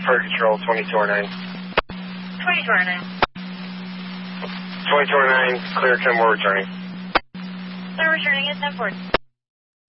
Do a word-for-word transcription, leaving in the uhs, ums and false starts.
Fire Control, twenty-two oh nine. twenty-two oh nine. twenty-two oh nine, clear ten, we're returning. They're returning at ten forty.